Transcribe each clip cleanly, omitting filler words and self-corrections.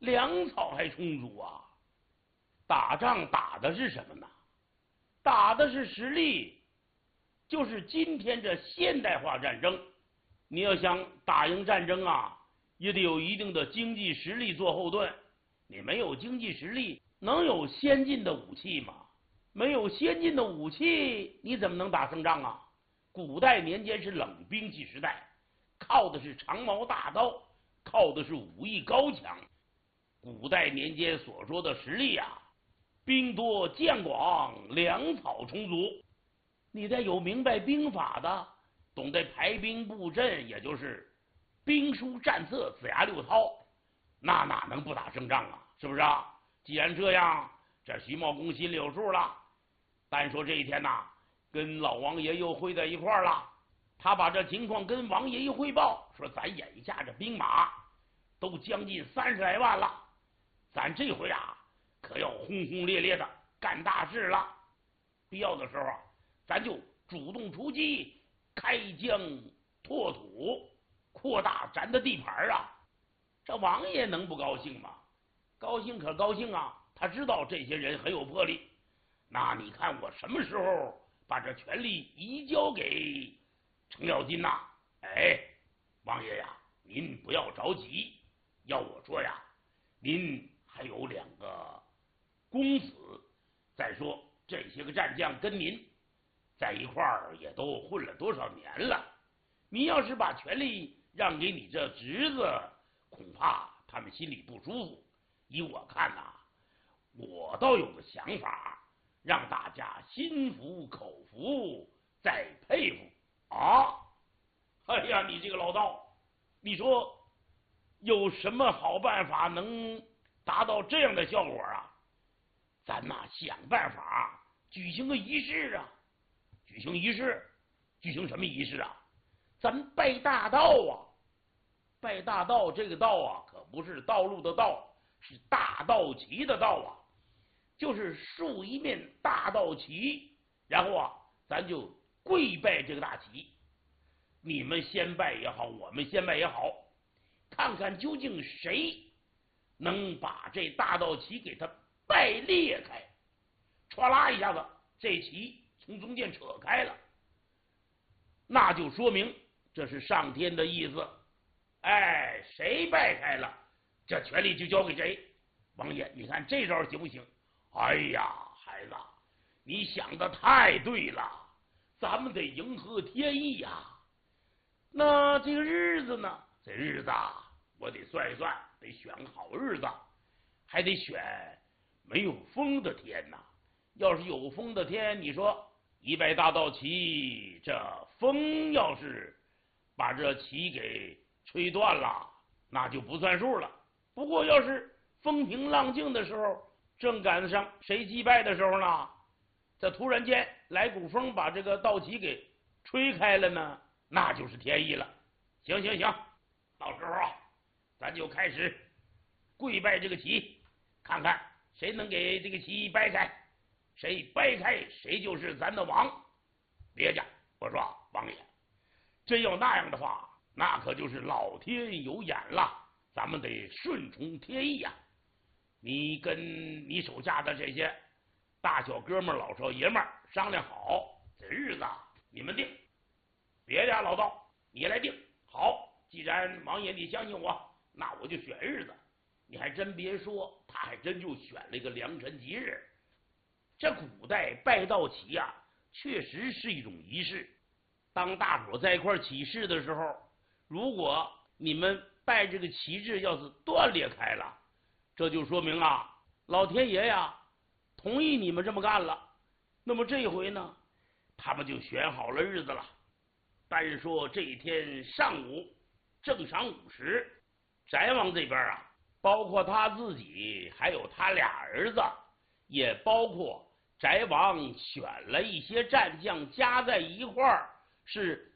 粮草还充足啊！打仗打的是什么呢？打的是实力，就是今天这现代化战争。你要想打赢战争啊，也得有一定的经济实力做后盾。你没有经济实力，能有先进的武器吗？没有先进的武器，你怎么能打胜仗啊？古代年间是冷兵器时代，靠的是长矛大刀，靠的是武艺高强。古代年间所说的实力啊，兵多将广，粮草充足。你得有明白兵法的，懂得排兵布阵，也就是兵书战策、子牙六韬，那哪能不打胜仗啊？是不是啊？既然这样，这徐茂公心里有数了。单说这一天呐，跟老王爷又会在一块儿了。他把这情况跟王爷一汇报，说咱眼下这兵马都将近30来万了，咱这回啊可要轰轰烈烈的干大事了。必要的时候啊，咱就主动出击，开疆拓土，扩大咱的地盘啊！这王爷能不高兴吗？高兴可高兴啊！他知道这些人很有魄力。那你看我什么时候把这权力移交给程咬金呐？哎，王爷呀，您不要着急。要我说呀，您还有2个公子，再说这些个战将跟您在一块儿也都混了多少年了，你要是把权力让给你这侄子，恐怕他们心里不舒服。依我看呐，我倒有个想法，让大家心服口服，再佩服啊！哎呀，你这个老道，你说有什么好办法能达到这样的效果啊？咱呐想办法举行个仪式啊！举行仪式？举行什么仪式啊？咱拜大道啊！拜大道，这个道啊，可不是道路的道，是大道旗的道啊，就是竖一面大道旗，然后啊，咱就跪拜这个大旗。你们先拜也好，我们先拜也好，看看究竟谁能把这大道旗给它拜裂开，唰啦一下子，这旗从中间扯开了，那就说明这是上天的意思。哎，谁拜开了，这权力就交给谁。王爷，你看这招行不行？哎呀，孩子，你想的太对了，咱们得迎合天意呀。那这个日子呢？这日子我得算一算，得选个好日子，还得选没有风的天呐。要是有风的天，你说一拜大道旗，这风要是把这旗给吹断了，那就不算数了。不过要是风平浪静的时候，正赶上谁祭拜的时候呢，这突然间来股风，把这个道旗给吹开了呢，那就是天意了。行，到时候啊，咱就开始跪拜这个旗，看看谁能给这个旗掰开，谁掰开谁就是咱的王。别介，我说王爷，真要那样的话，那可就是老天有眼了，咱们得顺从天意呀。你跟你手下的这些大小哥们、老少爷们商量好，这日子你们定。别的老道你来定。好，既然王爷你相信我，那我就选日子。你还真别说，他还真就选了一个良辰吉日。这古代拜道旗啊，确实是一种仪式。当大伙在一块起事的时候，如果你们拜这个旗帜要是断裂开了，这就说明啊，老天爷呀同意你们这么干了。那么这回呢，他们就选好了日子了。单说这一天上午正晌午时，翟王这边啊，包括他自己，还有他俩儿子，也包括翟王选了一些战将加在一块儿，是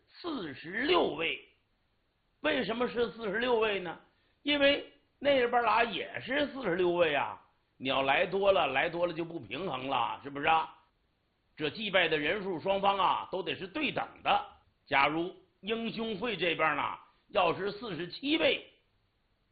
46位。为什么是46位呢？因为那边俩也是46位啊，你要来多了就不平衡了，是不是啊？这祭拜的人数双方啊都得是对等的。假如英雄会这边呢要是47位，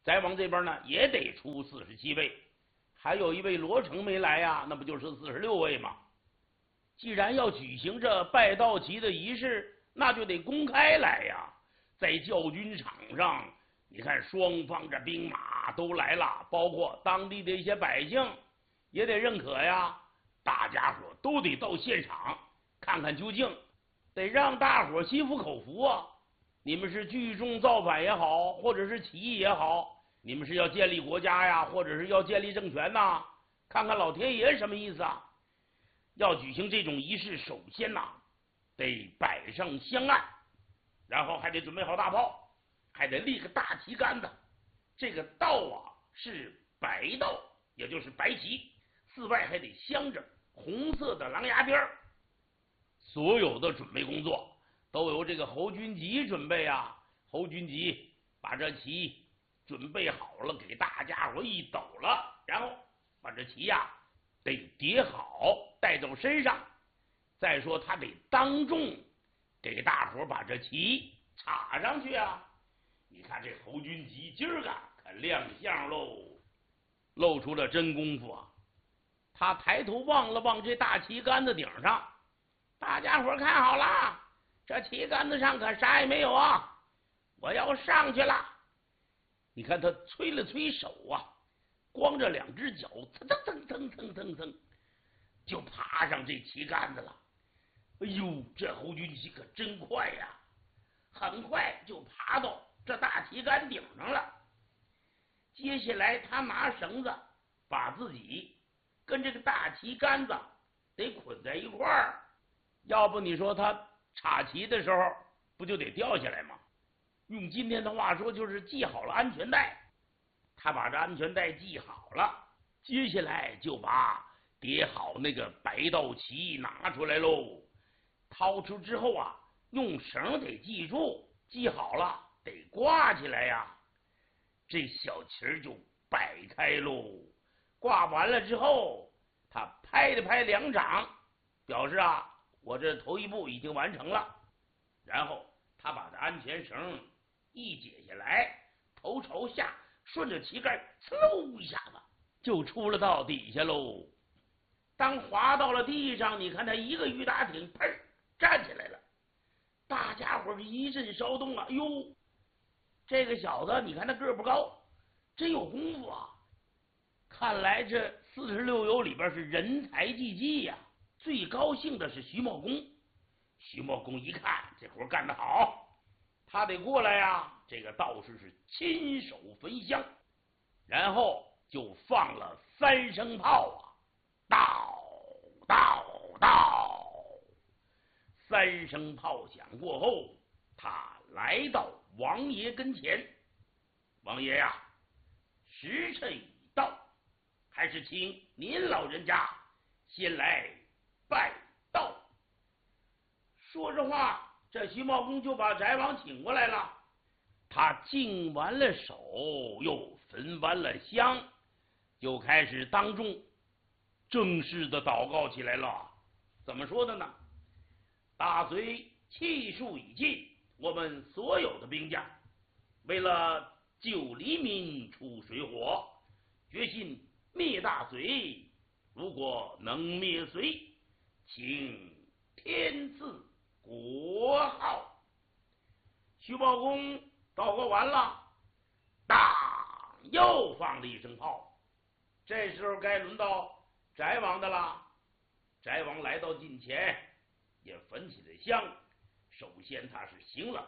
翟王这边呢也得出47位，还有一位罗成没来呀，那不就是46位吗？既然要举行这拜道旗的仪式，那就得公开来呀，在教军场上，你看双方这兵马都来了，包括当地的一些百姓也得认可呀，大家伙都得到现场看看究竟，得让大伙心服口服啊。你们是聚众造反也好，或者是起义也好，你们是要建立国家呀，或者是要建立政权呐，看看老天爷什么意思啊。要举行这种仪式，首先得摆上香案，然后还得准备好大炮，还得立个大旗杆子。这个道是白道，也就是白旗，四外还得镶着红色的狼牙边。所有的准备工作都由这个侯君集准备啊。侯君集把这旗准备好了，给大家伙一抖了，然后把这旗得叠好带到身上。再说他得当众给大伙把这旗插上去啊。你看这侯君集今儿个可亮相喽，露出了真功夫啊。他抬头望了望这大旗杆子顶上，大家伙看好了，这旗杆子上可啥也没有啊，我要上去了。你看他吹了吹手啊，光着两只脚蹭蹭蹭蹭蹭蹭就爬上这旗杆子了。哎呦，这侯君集可真快呀，很快就爬到这大旗杆顶上了。接下来他拿绳子把自己跟这个大旗杆子得捆在一块儿，要不你说他插旗的时候不就得掉下来吗？用今天的话说就是系好了安全带。他把这安全带系好了，接下来就把叠好那个白道旗拿出来喽。掏出之后用绳得系住，系好了得挂起来呀。这小旗就摆开喽。挂完了之后，他拍了拍两掌，表示我这头一步已经完成了。然后他把这安全绳一解下来，头朝下，顺着旗杆嗖一下子就出了到底下喽。当滑到了地上，你看他一个鱼打挺，砰，站起来了。大家伙一阵骚动啊！哟，这个小子你看他个儿不高，真有功夫啊。看来这46友里边是人才济济呀。最高兴的是徐茂公。徐茂公一看这活干得好，他得过来这个道士是亲手焚香，然后就放了3声炮到到到。3声炮响过后，他来到王爷跟前。王爷时辰已到，还是请您老人家先来拜道。说着话，这徐茂公就把翟王请过来了。他敬完了手，又焚完了香，就开始当众正式的祷告起来了。怎么说的呢？大隋气数已尽，我们所有的兵将为了救黎民出水火，决心灭大隋。如果能灭隋，请天赐国号。徐茂公祷告完了，当又放了1声炮。这时候该轮到翟王的了。翟王来到近前，也焚起了香。首先他是行了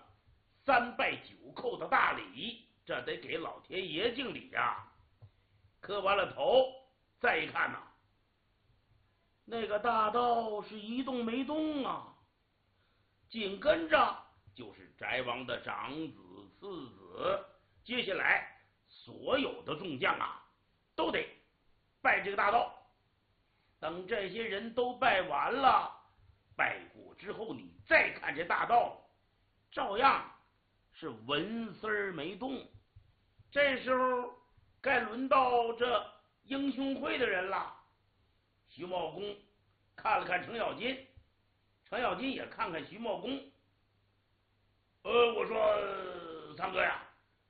3拜9叩的大礼，这得给老天爷敬礼呀。磕完了头，再一看那个大道是一动没动啊。紧跟着就是翟王的长子、次子，接下来所有的众将都得拜这个大道。等这些人都拜完了，拜过之后，你再看这大道，照样是纹丝没动。这时候该轮到这英雄会的人了。徐茂公看了看程咬金，程咬金也看看徐茂公。我说三哥呀，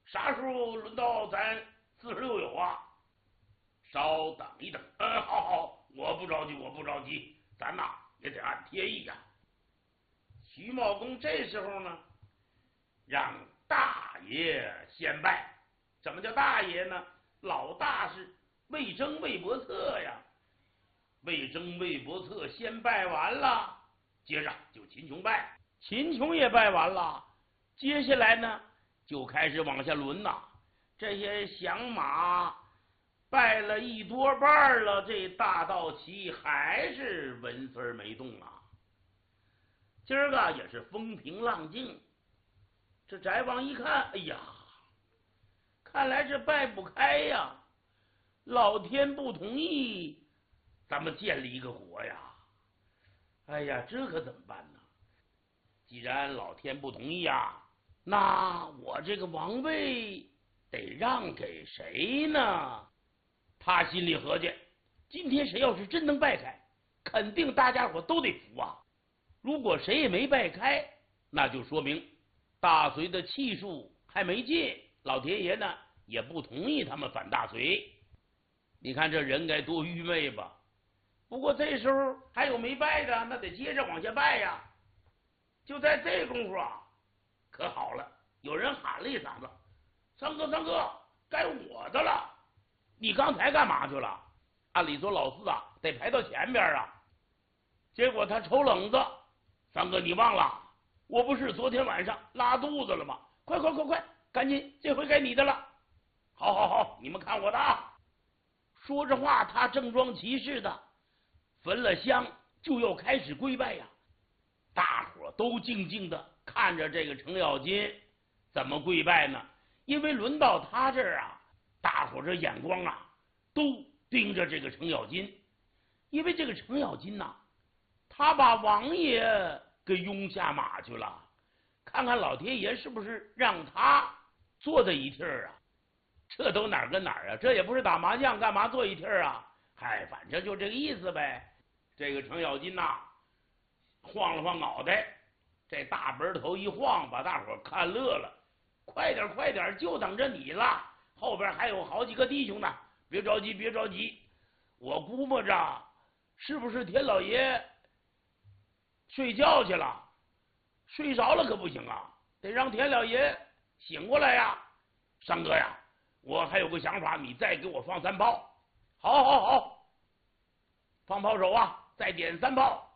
啥时候轮到咱46友啊？稍等一等。好，我不着急，咱呐也得按贴议呀。徐茂公这时候呢，让大爷先拜。什么叫大爷呢？老大是魏征、魏伯策呀。魏征、魏伯策先拜完了，接着就秦琼拜，秦琼也拜完了，接下来呢就开始往下轮呐。这些响马拜了一多半了，这大道旗还是纹丝没动啊。今儿个也是风平浪静。这翟王一看，哎呀，看来是拜不开呀，老天不同意咱们建立一个国呀。哎呀，这可怎么办呢？既然老天不同意啊，那我这个王位得让给谁呢？他心里合计，今天谁要是真能拜开，肯定大家伙都得服啊。如果谁也没拜开，那就说明大隋的气数还没尽，老天爷呢也不同意他们反大隋。你看这人该多愚昧吧。不过这时候还有没拜的，那得接着往下拜呀。就在这功夫啊，可好了，有人喊了一嗓子：“三哥，该我的了！你刚才干嘛去了？”按理说老四啊得排到前边啊，结果他抽冷子：“三哥，你忘了我不是昨天晚上拉肚子了吗？快，赶紧，这回该你的了。”好，你们看我的啊！说着话，他正装骑士的焚了香，就要开始跪拜呀。大伙都静静的看着这个程咬金怎么跪拜呢？因为轮到他这儿啊，大伙这眼光啊都盯着这个程咬金，因为这个程咬金呐，他把王爷给拥下马去了，看看老天爷是不是让他坐在一替儿啊？这都哪儿跟哪儿啊？这也不是打麻将，干嘛坐一替儿啊？嗨，反正就这个意思呗。这个程咬金呐，晃了晃脑袋，这大本头一晃，把大伙看乐了。快点，就等着你了，后边还有好几个弟兄呢。别着急，我估摸着是不是田老爷睡觉去了？睡着了可不行啊，得让田老爷醒过来呀。三哥呀，我还有个想法，你再给我放3炮。好，放炮手啊，再点3炮，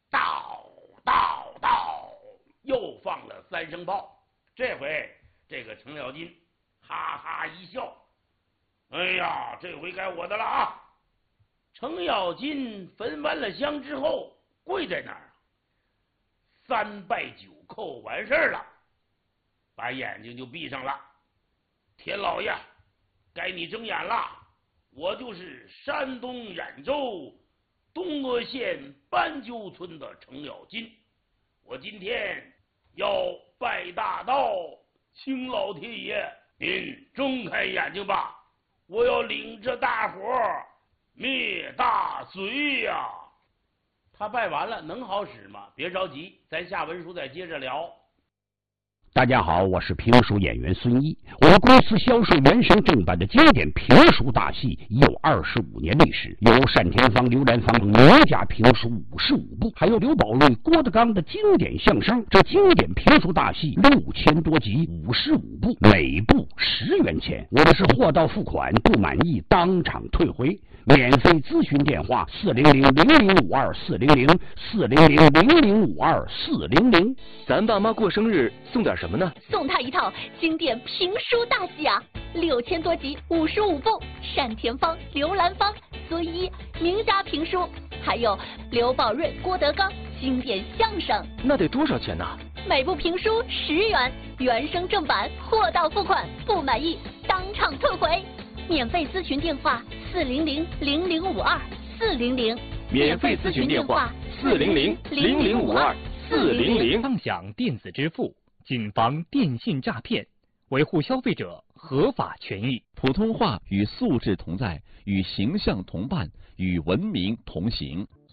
到，又放了3声炮。这回这个程咬金哈哈一笑，哎呀，这回该我的了啊！程咬金焚完了香之后，跪在那儿，3拜9叩完事儿了，把眼睛就闭上了。田老爷，该你睁眼了，我就是山东兖州东阿县斑鸠村的程咬金，我今天要拜大道，请老天爷您睁开眼睛吧，我要领着大伙灭大隋呀！他拜完了能好使吗？别着急，咱下文书再接着聊。 大家好，我是评书演员孙一。我们公司销售原声正版的经典评书大戏已有25年历史，有单田芳、刘兰芳名家评书55部，还有刘宝瑞、郭德纲的经典相声。这经典评书大戏6000多集，55部，每部10元钱。我们是货到付款，不满意当场退回。免费咨询电话400-0052-400，400-0052-400。 咱爸妈过生日送点什么呢？ 送他一套经典评书大戏啊，6000多集，55部，单田芳、刘兰芳、孙一名家评书，还有刘宝瑞、郭德纲经典相声。 那得多少钱呢？ 每部评书10元，原声正版，货到付款，不满意当场退回。免费咨询电话400-0052-400， 免费咨询电话400-0052-400。 畅享电子支付，谨防电信诈骗，维护消费者合法权益。 普通话与素质同在，与形象同伴，与文明同行。